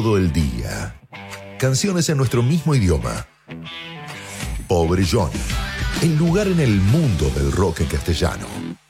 todo el día. Canciones en nuestro mismo idioma. Pobre Johnny, el lugar en el mundo del rock en castellano.